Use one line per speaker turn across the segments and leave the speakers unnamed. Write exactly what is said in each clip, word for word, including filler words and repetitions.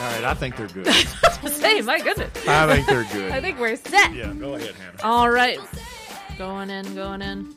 right, I think they're good.
Say, my goodness.
I think they're good.
I think we're set.
Yeah, go ahead, Hannah.
All right. Going in, going in.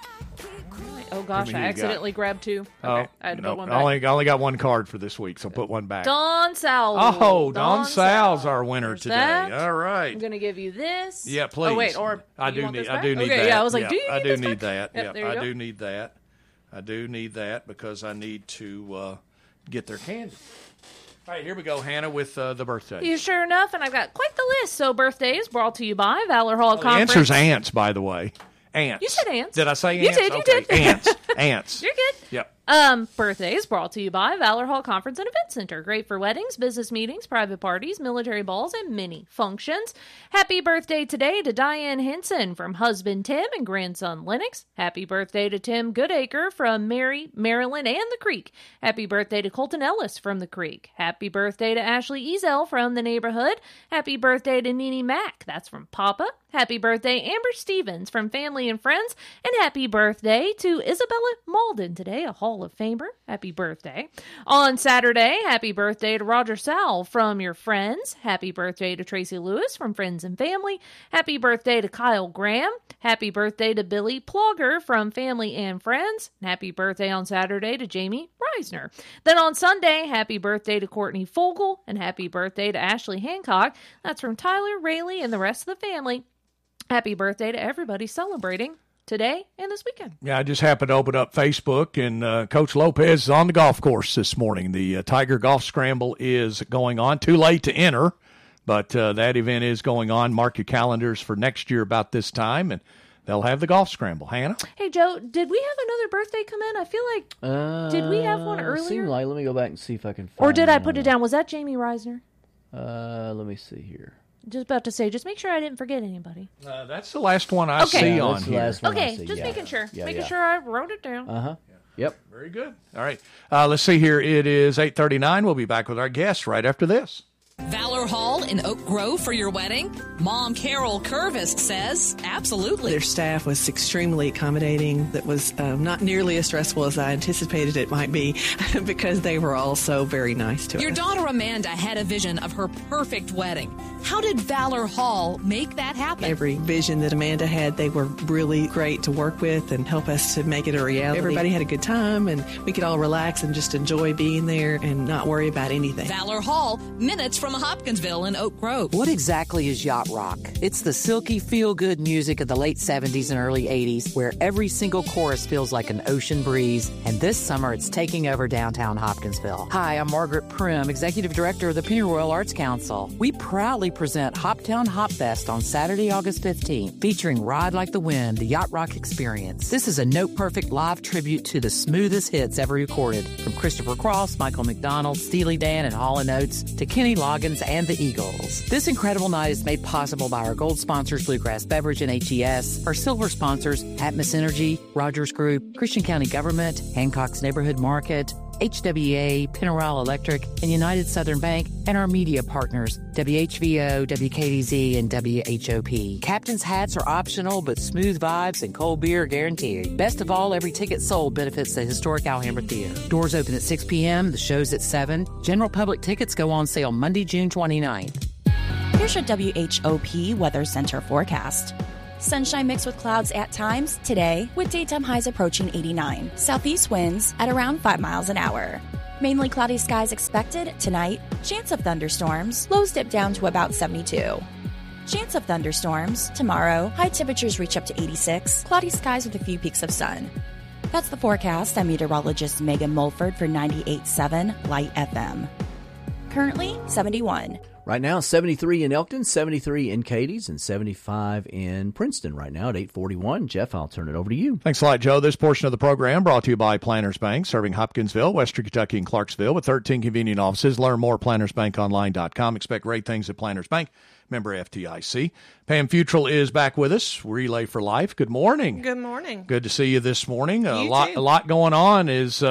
Oh, gosh, I accidentally grabbed two. Okay.
Oh,
I had to
no,
put one
I
back.
only, I only got one card for this week, so put one back.
Don Sal.
Oh, Don,
Don
Sal's
Sal.
our winner
There's
today.
that.
All right.
I'm going to give you this.
Yeah, please.
Oh, wait, or
I
do
do
you want
need.
this
I
back?
do need
okay,
that.
Yeah, I was like,
yeah,
do you need
I do
this
need
back?
that.
Yep,
yeah,
there you
I
go.
do need that. I do need that because I need to uh, get their candy. All right, here we go, Hannah, with uh, the birthday.
You sure enough, and I've got quite the list. So birthdays brought to you by Valor Hall
The
Conference.
answer's ants, by the way. Ants.
You said ants.
Did I say
You
ants?
did, you
okay.
did.
Ants. Ants.
You're good.
Yep.
Um, birthdays brought to you by Valor Hall Conference and Event Center. Great for weddings, business meetings, private parties, military balls, and many functions. Happy birthday today to Diane Henson from husband Tim and grandson Lennox. Happy birthday to Tim Goodacre from Mary, Maryland, and the Creek. Happy birthday to Colton Ellis from the Creek. Happy birthday to Ashley Ezel from the neighborhood. Happy birthday to Nene Mack. That's from Papa. Happy birthday, Amber Stevens from Family and Friends. And happy birthday to Isabella Malden today, a Hall of Famer. Happy birthday. On Saturday, happy birthday to Roger Sal from your friends. Happy birthday to Tracy Lewis from Friends and Family. Happy birthday to Kyle Graham. Happy birthday to Billy Plogger from Family and Friends. And happy birthday on Saturday to Jamie Reisner. Then on Sunday, happy birthday to Courtney Fogel. And happy birthday to Ashley Hancock. That's from Tyler, Rayleigh, and the rest of the family. Happy birthday to everybody celebrating today and this weekend.
Yeah, I just happened to open up Facebook, and uh, Coach Lopez is on the golf course this morning. The uh, Tiger Golf Scramble is going on. Too late to enter, but uh, that event is going on. Mark your calendars for next year about this time, and they'll have the golf scramble. Hannah?
Hey, Joe, did we have another birthday come in? I feel like,
Uh,
did we have one earlier?
Seemed like, let me go back and see if I can find
Or did I put
one.
it down? Was that Jamie Reisner?
Uh, let me see here.
Just about to say, just make sure I didn't forget anybody.
Uh, that's the last one I
Okay.
see
Yeah,
on
that's the
here.
last one I
Okay,
see,
just
yeah.
making sure.
Yeah,
making
yeah.
sure I wrote it down.
Uh-huh. Yep.
Very good. All right. Uh, let's see here. It is eight thirty-nine. We'll be back with our guests right after this.
Valor Hall in Oak Grove for your wedding? Mom Carol Curvis says absolutely.
Their staff was extremely accommodating. That was um, not nearly as stressful as I anticipated it might be because they were all so very nice to
Your
us.
daughter Amanda had a vision of her perfect wedding. How did Valor Hall make that happen?
Every vision that Amanda had, they were really great to work with and help us to make it a reality. Everybody had a good time, and we could all relax and just enjoy being there and not worry about anything.
Valor Hall, minutes from Hopkinsville in Oak Grove.
What exactly is yacht rock? It's the silky, feel-good music of the late seventies and early eighties, where every single chorus feels like an ocean breeze, and this summer it's taking over downtown Hopkinsville. Hi, I'm Margaret Prim, Executive Director of the Pennyroyal Arts Council. We proudly present Hoptown Hop Fest on Saturday, August fifteenth, featuring Ride Like the Wind, the Yacht Rock Experience. This is a note-perfect live tribute to the smoothest hits ever recorded, from Christopher Cross, Michael McDonald, Steely Dan, and Hall and Oates, to Kenny Loggins and the Eagles. This incredible night is made possible by our gold sponsors, Bluegrass Beverage and H E S, our silver sponsors, Atmos Energy, Rogers Group, Christian County Government, Hancock's Neighborhood Market, H W A, Pennyroyal Electric, and United Southern Bank, and our media partners, W H V O, W K D Z, and W H O P. Captain's hats are optional, but smooth vibes and cold beer are guaranteed. Best of all, every ticket sold benefits the historic Alhambra Theater. Doors open at six p.m., the show's at seven. General public tickets go on sale Monday, June twenty-ninth.
Here's your W H O P Weather Center forecast. Sunshine mixed with clouds at times today, with daytime highs approaching eighty-nine. Southeast winds at around five miles an hour. Mainly cloudy skies expected tonight. Chance of thunderstorms. Lows dip down to about seventy-two. Chance of thunderstorms tomorrow. High temperatures reach up to eighty-six. Cloudy skies with a few peaks of sun. That's the forecast. I'm meteorologist Megan Mulford for ninety-eight point seven Light F M. Currently seventy-one.
Right now, seventy-three in Elkton, seventy-three in Cadiz, and seventy-five in Princeton right now at eight forty-one. Jeff, I'll turn it over to you.
Thanks a lot, Joe. This portion of the program brought to you by Planners Bank, serving Hopkinsville, Western Kentucky, and Clarksville with thirteen convenient offices. Learn more at planners bank online dot com. Expect great things at Planners Bank. Member F D I C. Pam Futrell is back with us. Relay for Life. Good morning.
Good morning.
Good to see you this morning. A
You
lot,
too.
a lot going on. Is uh,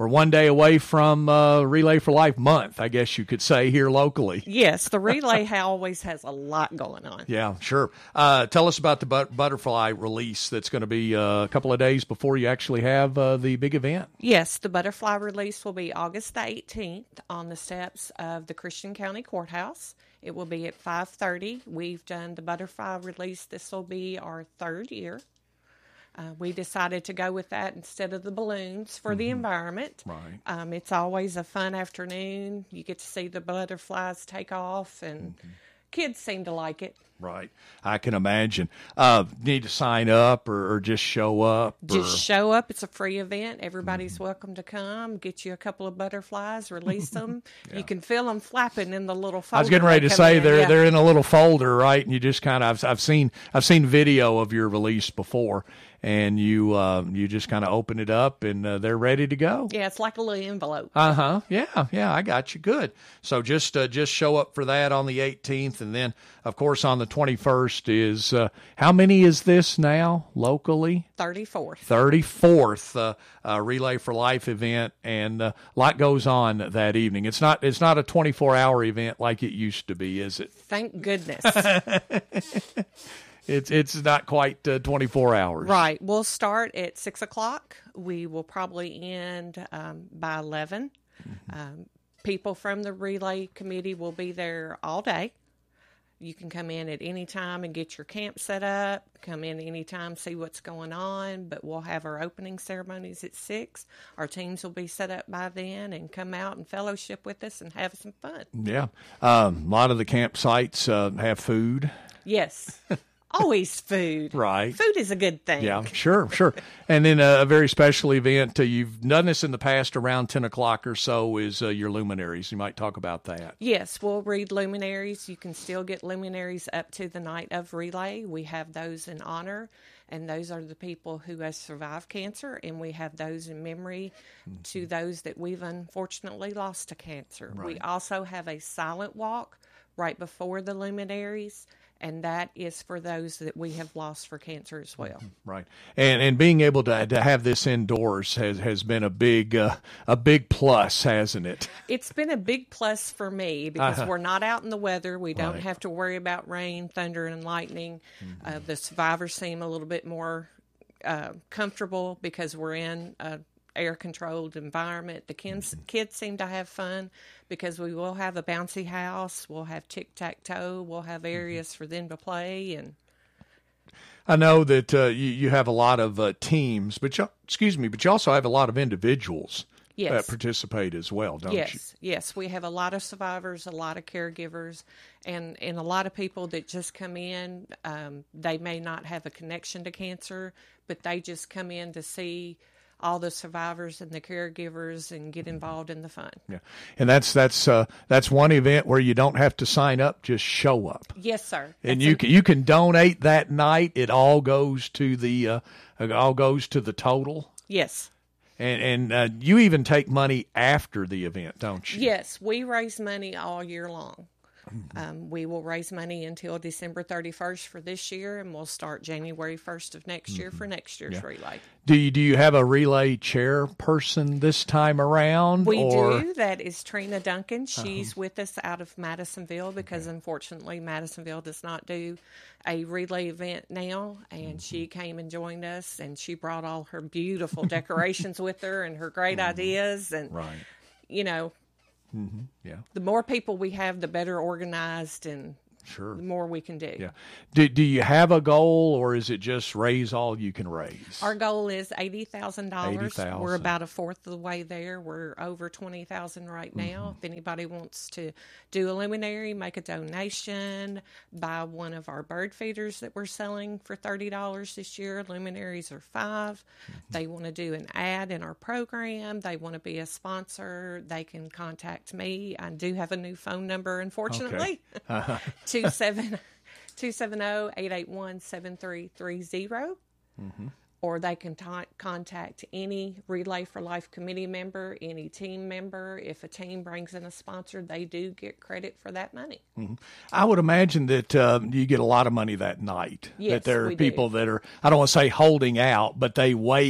we're one day away from uh, Relay for Life month, I guess you could say, here locally.
Yes, the relay always has a lot going on.
Yeah, sure. Uh, tell us about the but- butterfly release that's going to be uh, a couple of days before you actually have uh, the big event.
Yes, the butterfly release will be August the eighteenth on the steps of the Christian County Courthouse. It will be at five thirty. We've done the butterfly release. This will be our third year. Uh, we decided to go with that instead of the balloons for mm-hmm. the environment.
Right.
Um, it's always a fun afternoon. You get to see the butterflies take off, and mm-hmm. kids seem to like it.
Right. I can imagine. Uh, need to sign up or, or just show up?
Just
or...
show up. It's a free event. Everybody's mm-hmm. welcome to come. Get you a couple of butterflies, release them. yeah. You can feel them flapping in the little folder.
I was getting ready to say
in.
they're
yeah.
they're in a little folder, right? And you just kind of I've, I've seen I've seen video of your release before. And you uh, you just kind of open it up, and uh, they're ready to go.
Yeah, it's like a little envelope.
Uh huh. Yeah, yeah, I got you. Good. So just uh, just show up for that on the eighteenth, and then of course on the twenty-first is uh, how many is this now locally?
thirty-fourth.
thirty-fourth uh, uh, Relay for Life event, and uh, a lot goes on that evening. It's not it's not a twenty-four hour event like it used to be, is it?
Thank goodness.
It's it's not quite uh, twenty-four hours.
Right. We'll start at six o'clock. We will probably end um, by eleven. Mm-hmm. Um, people from the relay committee will be there all day. You can come in at any time and get your camp set up. Come in any time, see what's going on. But we'll have our opening ceremonies at six. Our teams will be set up by then, and come out and fellowship with us and have some fun.
Yeah. Um, a lot of the campsites uh, have food.
Yes. Always food.
Right.
Food is a good thing.
Yeah, sure, sure. And then uh, a very special event, uh, you've done this in the past around ten o'clock or so, is uh, your luminaries. You might talk about that.
Yes, we'll read luminaries. You can still get luminaries up to the night of relay. We have those in honor, and those are the people who have survived cancer, and we have those in memory mm-hmm. to those that we've unfortunately lost to cancer. Right. We also have a silent walk right before the luminaries, and that is for those that we have lost for cancer as well.
Right, and and being able to to have this indoors has, has been a big uh, a big plus, hasn't it?
It's been a big plus for me because uh-huh. we're not out in the weather. We don't
right.
have to worry about rain, thunder, and lightning. Mm-hmm. Uh, the survivors seem a little bit more uh, comfortable because we're in a air-controlled environment. The kids, mm-hmm. kids seem to have fun because we will have a bouncy house. We'll have tic-tac-toe. We'll have areas mm-hmm. for them to play. And
I know that uh, you, you have a lot of uh, teams, but you, excuse me, but you also have a lot of individuals
yes.
that participate as well, don't
yes.
you?
Yes, we have a lot of survivors, a lot of caregivers, and, and a lot of people that just come in. Um, they may not have a connection to cancer, but they just come in to see all the survivors and the caregivers and get involved in the fun.
Yeah, and that's that's uh, that's one event where you don't have to sign up; just show up.
Yes, sir.
And
that's
you
a-
can you can donate that night. It all goes to the uh, it all goes to the total.
Yes.
And and uh, you even take money after the event, don't you?
Yes, we raise money all year long. Um, we will raise money until December thirty-first for this year, and we'll start January first of next year mm-hmm. for next year's
yeah.
relay.
Do you do you have a relay chairperson this time around?
We
or?
do. That is Trina Duncan. She's
uh-huh.
with us out of Madisonville because okay. unfortunately Madisonville does not do a relay event now, and mm-hmm. she came and joined us, and she brought all her beautiful decorations with her and her great mm-hmm. ideas, and
right.
you know.
Mm-hmm. Yeah.
The more people we have, the better organized and
sure.
the more we can do.
Yeah. Do Do you have a goal, or is it just raise all you can raise?
Our goal is eighty thousand dollars.
eighty thousand dollars.
We're about a fourth of the way there. We're over twenty thousand dollars right now. Mm-hmm. If anybody wants to do a luminary, make a donation, buy one of our bird feeders that we're selling for thirty dollars this year. Luminaries are five. Mm-hmm. They want to do an ad in our program. They want to be a sponsor. They can contact me. I do have a new phone number, unfortunately.
Okay. Uh-huh.
two seven zero, eight eight one, seven three three zero. Mm-hmm. Or they can t- contact any Relay for Life committee member, any team member. If a team brings in a sponsor, they do get credit for that money.
Mm-hmm. I would imagine that uh, you get a lot of money that night.
Yes,
that there are
we
people
do.
that are, I don't want to say holding out, but they wait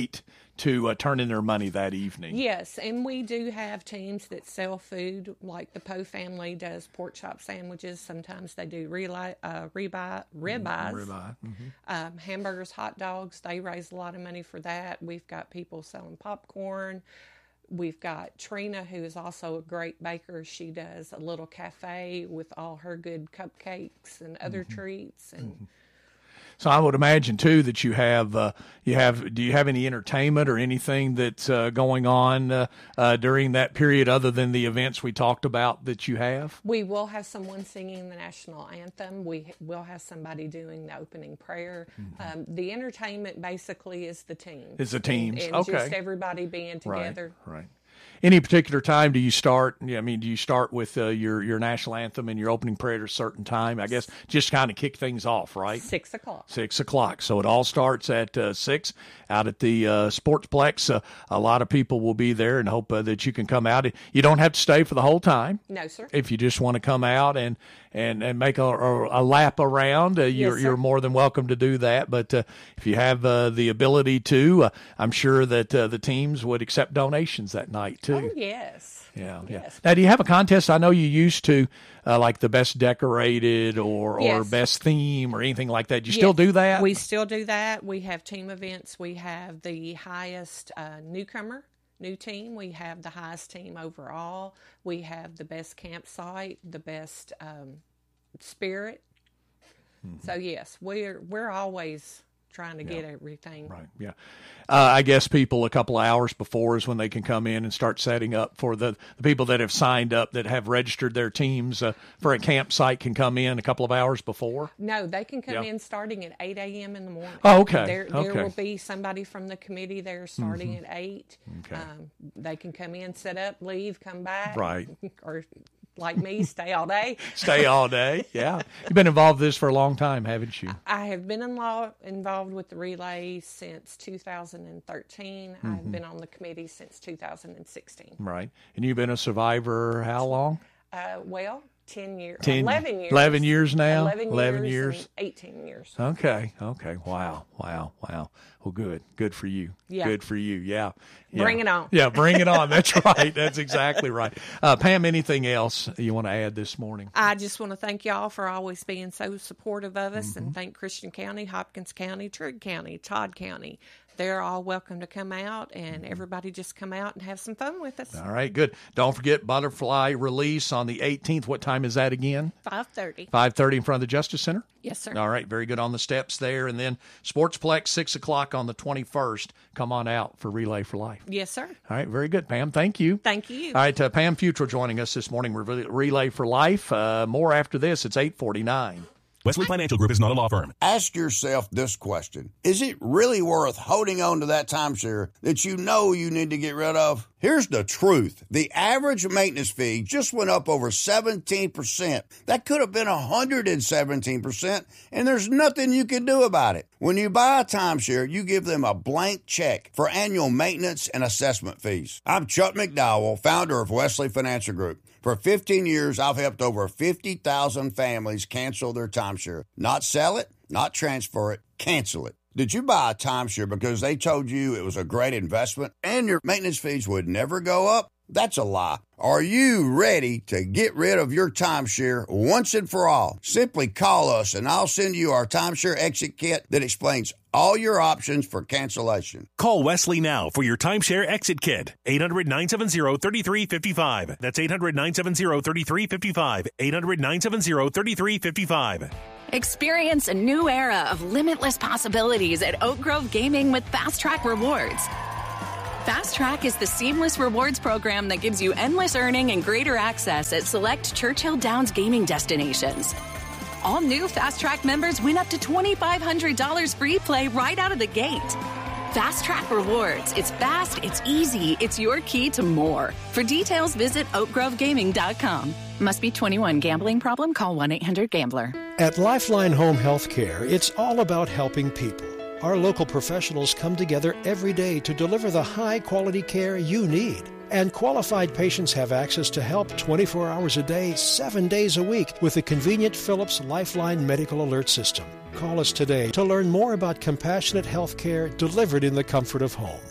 to uh, turn in their money that evening.
Yes, and we do have teams that sell food, like the Poe family does pork chop sandwiches. Sometimes they do ribeye, uh, ribeye, ribeyes,
Ribeye. Mm-hmm.
um, hamburgers, hot dogs. They raise a lot of money for that. We've got people selling popcorn. We've got Trina, who is also a great baker. She does a little cafe with all her good cupcakes and other mm-hmm. treats. And
mm-hmm. So I would imagine too that you have uh, you have. Do you have any entertainment or anything that's uh, going on uh, uh, during that period other than the events we talked about that you have?
We will have someone singing the national anthem. We will have somebody doing the opening prayer. Mm-hmm. Um, the entertainment basically is the teams.
It's the teams.
And, and
okay.
just everybody being together.
Right. Right. Any particular time do you start? I mean, do you start with uh, your your national anthem and your opening prayer at a certain time? I guess just kind of kick things off, right?
Six o'clock.
Six o'clock. So it all starts at uh, six out at the uh, Sportsplex. Uh, a lot of people will be there, and hope uh, that you can come out. You don't have to stay for the whole time.
No, sir.
If you just want to come out and and, and make a, a, a lap around, uh, you're
yes,
you're more than welcome to do that. But uh, if you have uh, the ability to, uh, I'm sure that uh, the teams would accept donations that night too.
Oh, yes.
Yeah, yeah.
Yes.
Now, do you have a contest? I know you used to, uh, like the best decorated or, or
Yes.
best theme or anything like that. Do you
Yes,
still do that?
We still do that. We have team events. We have the highest uh, newcomer, new team. We have the highest team overall. We have the best campsite, the best um, spirit. Mm-hmm. So yes, we're we're always trying to
Yeah.
get everything.
Right, yeah. Uh, I guess people a couple of hours before is when they can come in and start setting up for the, the people that have signed up, that have registered their teams uh, for a campsite can come in a couple of hours before?
No, they can come
Yeah.
in starting at eight a.m. in the morning.
Oh, okay.
There, there
Okay.
will be somebody from the committee there starting
Mm-hmm.
at eight.
Okay.
Um, they can come in, set up, leave, come back.
Right.
Or like me, stay all day.
Stay all day, yeah. You've been involved in this for a long time, haven't you?
I have been in law, involved with the relay since two thousand thirteen.
Mm-hmm.
I've been on the committee since two thousand sixteen.
Right. And you've been a survivor how long?
Uh, well, ten years,
Ten,
eleven years.
eleven years now?
eleven years.
eleven years.
And eighteen years.
Okay, okay. Wow, wow, wow. Well, good. Good for you.
Yeah.
Good for you. Yeah. yeah.
Bring it on.
Yeah, bring it on. That's right. That's exactly right. Uh, Pam, anything else you want to add this morning?
I just want to thank y'all for always being so supportive of us,
Mm-hmm.
and thank Christian County, Hopkins County, Trigg County, Todd County. They're all welcome to come out, and everybody just come out and have some fun with us.
All right, good. Don't forget Butterfly release on the eighteenth. What time is that again?
five thirty.
five thirty in front of the Justice Center?
Yes, sir.
All right, very good on the steps there. And then Sportsplex, six o'clock on the twenty-first. Come on out for Relay for Life.
Yes, sir.
All right, very good, Pam. Thank you.
Thank you.
All right, uh, Pam Futrell joining us this morning, Re- Relay for Life. Uh, more after this. It's eight forty-nine.
Wesley Financial Group is not a law firm.
Ask yourself this question. Is it really worth holding on to that timeshare that you know you need to get rid of? Here's the truth. The average maintenance fee just went up over seventeen percent. That could have been one hundred seventeen percent, and there's nothing you can do about it. When you buy a timeshare, you give them a blank check for annual maintenance and assessment fees. I'm Chuck McDowell, founder of Wesley Financial Group. For fifteen years, I've helped over fifty thousand families cancel their timeshare. Not sell it, not transfer it, cancel it. Did you buy a timeshare because they told you it was a great investment and your maintenance fees would never go up? That's a lie. Are you ready to get rid of your timeshare once and for all? Simply call us and I'll send you our timeshare exit kit that explains all your options for cancellation.
Call Wesley now for your timeshare exit kit. eight hundred, nine seven zero, three three five five. That's eight hundred, nine seven zero, three three five five. eight hundred, nine seven zero, three three five five.
Experience a new era of limitless possibilities at Oak Grove Gaming with Fast Track Rewards. Fast Track is the seamless rewards program that gives you endless earning and greater access at select Churchill Downs gaming destinations. All new Fast Track members win up to twenty-five hundred dollars free play right out of the gate. Fast Track Rewards. It's fast, it's easy, it's your key to more. For details, visit oak grove gaming dot com. Must be twenty-one. Gambling problem? Call one eight hundred gambler.
At Lifeline Home Health Care, it's all about helping people. Our local professionals come together every day to deliver the high-quality care you need. And qualified patients have access to help twenty-four hours a day, seven days a week with the convenient Philips Lifeline Medical Alert System. Call us today to learn more about compassionate health care delivered in the comfort of home.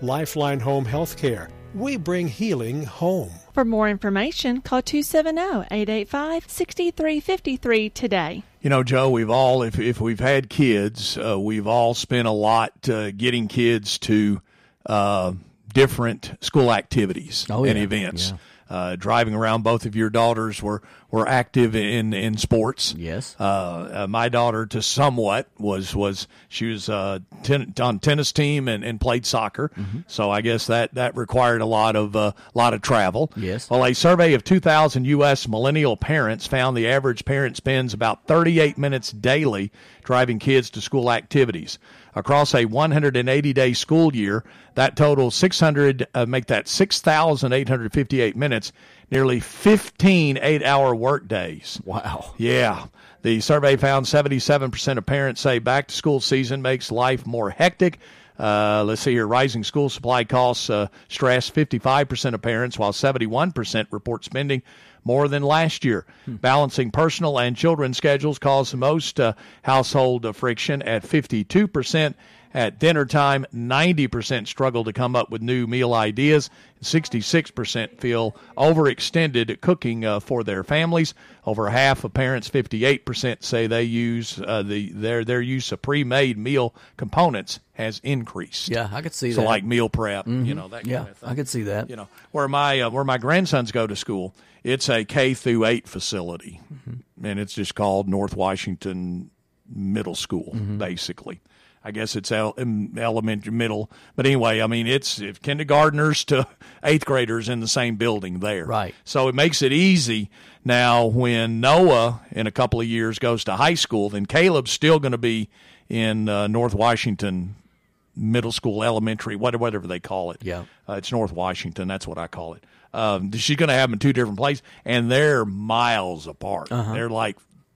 Lifeline Home Healthcare. We bring healing home.
For more information, call two seven zero, eight eight five, six three five three today.
You know, Joe, we've all, if if we've had kids, uh, we've all spent a lot uh, getting kids to uh, different school activities
oh,
and
yeah.
events.
Yeah.
Uh, driving around, both of your daughters were, were active in, in sports.
Yes.
Uh, uh, my daughter, to somewhat, was was she was uh, ten, on tennis team and, and played soccer. Mm-hmm. So I guess that, that required a lot of uh, lot of travel.
Yes.
Well, a survey of two thousand U S millennial parents found the average parent spends about thirty-eight minutes daily driving kids to school activities. Across a one hundred eighty day school year, that totals six hundred, uh, make that six thousand eight hundred fifty-eight minutes, nearly fifteen eight-hour work days.
Wow.
Yeah. The survey found seventy-seven percent of parents say back-to-school season makes life more hectic. Uh, let's see here. Rising school supply costs uh, stress fifty-five percent of parents, while seventy-one percent report spending more than last year. Hmm. Balancing personal and children's schedules caused the most uh, household uh, friction at fifty-two percent. At dinner time, ninety percent struggle to come up with new meal ideas. sixty-six percent feel overextended at cooking uh, for their families. Over half of parents, fifty-eight percent, say they use uh, the their their use of pre-made meal components has increased.
Yeah, I could see
so
that.
So like meal prep,
mm-hmm.
you know, that kind
yeah,
of thing.
I could see that.
You know, where my uh, where my grandsons go to school, it's a K through eight facility, mm-hmm. and it's just called North Washington Middle School, mm-hmm. basically. I guess it's elementary, middle. But anyway, I mean, it's if kindergartners to eighth graders in the same building there.
Right.
So it makes it easy. Now, when Noah in a couple of years goes to high school, then Caleb's still going to be in uh, North Washington Middle School, elementary, whatever they call it.
Yeah.
Uh, it's North Washington. That's what I call it. Um, she's going to have them in two different places, and they're miles apart.
Uh-huh.
They're like,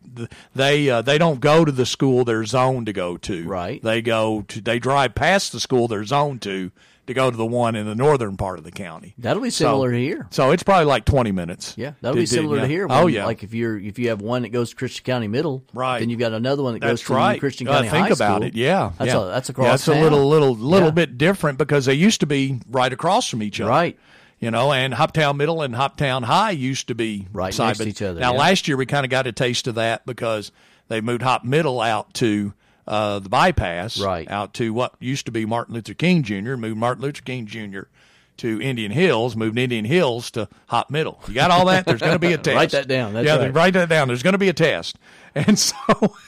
They uh, they don't go to the school they're zoned to go to.
Right.
They go to they drive past the school they're zoned to to go to the one in the northern part of the county.
That'll be similar
so,
to here.
So it's probably like twenty minutes.
Yeah, that'll
to,
be similar
to,
to
yeah.
here.
Oh
when,
yeah.
Like if you're if you have one that goes to Christian County Middle,
right?
Then you've got another one that
that's
goes to
right.
Christian
uh,
County
think
High School.
about it. Yeah,
that's
yeah.
a that's across.
Yeah, it's
town.
a little little little
yeah.
bit different because they used to be right across from each other.
Right.
You know, and Hoptown Middle and Hoptown High used to be
right
side
next
by
to each other.
Now
yeah.
last year we kind of got a taste of that because they moved Hop Middle out to uh, the bypass,
right.
out to what used to be Martin Luther King Junior, moved Martin Luther King Junior to Indian Hills, moved Indian Hills to Hop Middle. You got all that? There's going to be a test.
Write that down. That's
yeah,
right.
write that down. There's going to be a test. And so,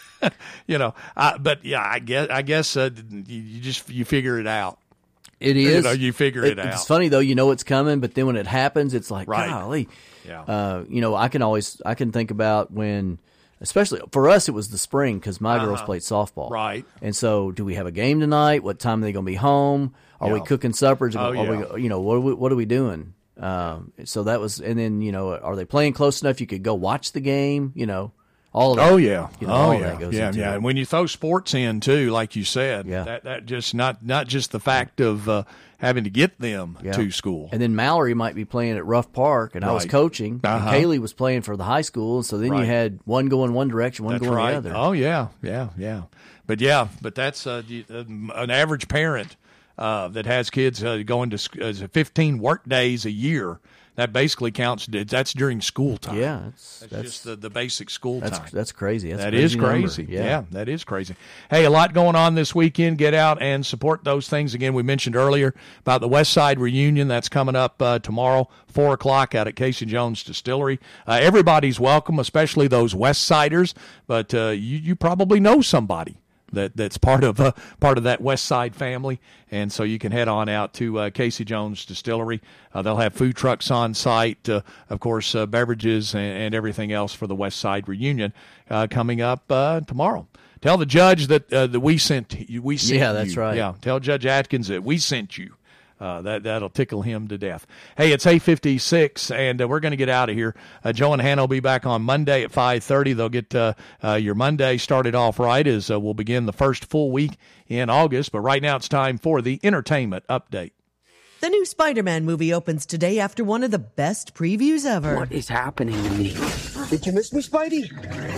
you know, I, but yeah, I guess I guess uh, you, you just you figure it out.
It is.
You know, you figure it,
it
out.
It's funny though. You know it's coming, but then when it happens, it's like,
right.
golly.
Yeah.
Uh, you know, I can always I can think about when. Especially for us, it was the spring because my
uh-huh.
girls played softball.
Right.
And so, do we have a game tonight? What time are they going to be home? Are
yeah.
we cooking suppers?
Oh,
are
yeah.
we, you know, what are we, what are we doing? Um, so that was, and then you know, are they playing close enough you could go watch the game? You know, all of that.
Oh yeah.
You know,
oh
all
yeah.
That goes
yeah.
into
Yeah.
it.
And when you throw sports in too, like you said,
yeah.
that that just not not just the fact of uh, having to get them
yeah.
to school.
And then Mallory might be playing at Rough Park, and
right.
I was coaching.
Uh-huh.
And Kaylee was playing for the high school, and so then
right.
you had one going one direction, one
that's
going
right.
the other.
Oh yeah, yeah, yeah. But yeah, but that's uh, an average parent uh, that has kids uh, going to uh, fifteen work days a year. That basically counts. That's during school time.
Yeah, that's,
that's,
that's
just the, the basic school
that's,
time.
That's crazy. That's
that
a crazy
is crazy.
Yeah.
yeah, that is crazy. Hey, a lot going on this weekend. Get out and support those things. Again, we mentioned earlier about the West Side Reunion. That's coming up uh, tomorrow, four o'clock out at Casey Jones Distillery. Uh, everybody's welcome, especially those West Siders, but uh, you, you probably know somebody that that's part of uh, part of that West Side family, and so you can head on out to uh, Casey Jones Distillery. Uh, they'll have food trucks on site, uh, of course, uh, beverages and, and everything else for the West Side Reunion uh, coming up uh, tomorrow. Tell the judge that uh, that we sent you. We sent
yeah, that's
you.
right.
Yeah, tell Judge Atkins that we sent you. Uh, that that'll tickle him to death. Hey, it's eight fifty-six, and uh, we're going to get out of here. Uh, Joe and Hannah will be back on Monday at five thirty. They'll get uh, uh, your Monday started off right as uh, we'll begin the first full week in August. But right now it's time for the entertainment update.
The new Spider-Man movie opens today after one of the best previews ever.
What is happening to me? Did you miss me, Spidey?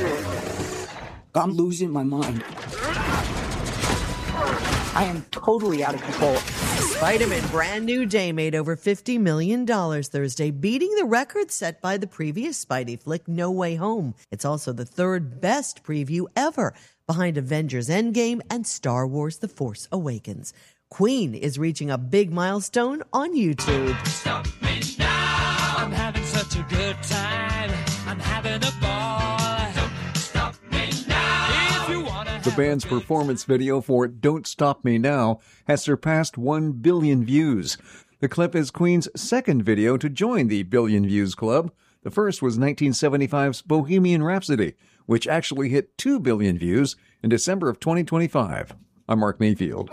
I'm losing my mind. I am totally out of control.
Spider-Man brand new day made over fifty million dollars Thursday, beating the record set by the previous Spidey flick, No Way Home. It's also the third best preview ever, behind Avengers Endgame and Star Wars The Force Awakens. Queen is reaching a big milestone on YouTube.
Stop me now. I'm having such a good time. I'm having a ball. Don't stop me now. If you wanna
The band's performance video for Don't Stop Me Now has surpassed one billion views. The clip is Queen's second video to join the Billion Views Club. The first was nineteen seventy-five's Bohemian Rhapsody, which actually hit two billion views in December of twenty twenty-five. I'm Mark Mayfield.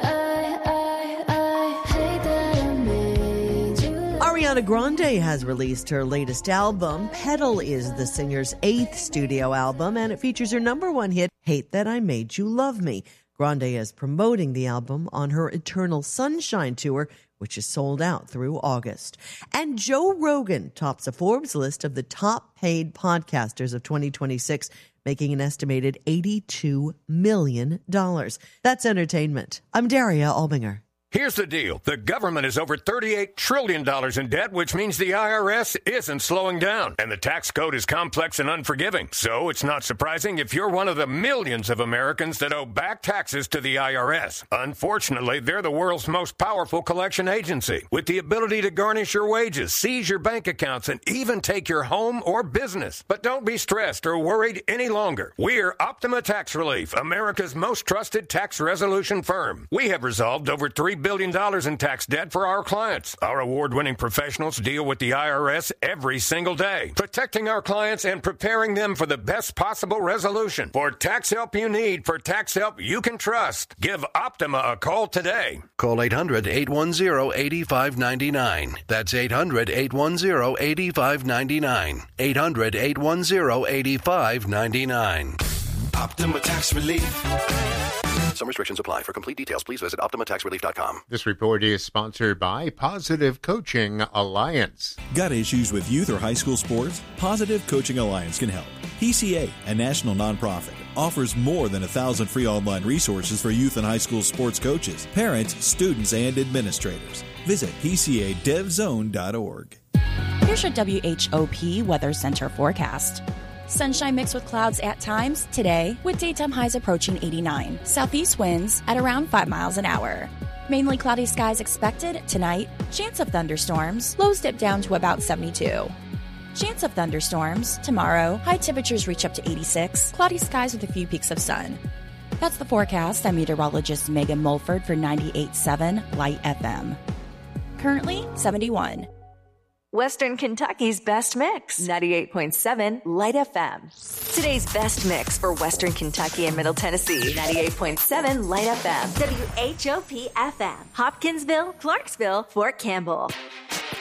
Ariana Grande has released her latest album. Pedal is the singer's eighth studio album, and it features her number one hit, Hate That I Made You Love Me. Grande is promoting the album on her Eternal Sunshine tour, which is sold out through August. And Joe Rogan tops a Forbes list of the top paid podcasters of twenty twenty-six, making an estimated eighty-two million dollars. That's entertainment. I'm Daria Albinger.
Here's the deal. The government is over thirty-eight trillion dollars in debt, which means the I R S isn't slowing down. And the tax code is complex and unforgiving. So it's not surprising if you're one of the millions of Americans that owe back taxes to the I R S. Unfortunately, they're the world's most powerful collection agency, with the ability to garnish your wages, seize your bank accounts, and even take your home or business. But don't be stressed or worried any longer. We're Optima Tax Relief, America's most trusted tax resolution firm. We have resolved over three billion dollars in tax debt for our clients. Our award-winning professionals deal with the I R S every single day, protecting our clients and preparing them for the best possible resolution. For tax help you need, for tax help you can trust, give Optima a call today.
Call eight hundred, eight one zero, eight five nine nine. That's eight hundred, eight one zero, eight five nine nine. eight hundred, eight one zero, eight five nine nine.
Optima Tax Relief.
Some restrictions apply. For complete details, please visit optima tax relief dot com.
This report is sponsored by Positive Coaching Alliance.
Got issues with youth or high school sports? Positive Coaching Alliance can help. P C A, a national nonprofit, offers more than a thousand free online resources for youth and high school sports coaches, parents, students, and administrators. Visit P C A dev zone dot org.
Here's your W H O P Weather Center forecast. Sunshine mixed with clouds at times today, with daytime highs approaching eighty-nine. Southeast winds at around five miles an hour. Mainly cloudy skies expected tonight. Chance of thunderstorms. Lows dip down to about seventy-two. Chance of thunderstorms tomorrow. High temperatures reach up to eighty-six. Cloudy skies with a few peaks of sun. That's the forecast. I'm meteorologist Megan Mulford for ninety-eight point seven Light F M. Currently seventy-one.
Western Kentucky's best mix, ninety-eight point seven Light F M. Today's best mix for Western Kentucky and Middle Tennessee, ninety-eight point seven Light F M. W H O P F M. Hopkinsville, Clarksville, Fort Campbell.